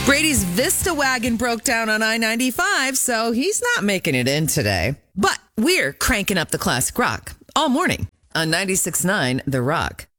Brady's Vista wagon broke down on I-95, so he's not making it in today. But we're cranking up the classic rock all morning on 96.9 The Rock.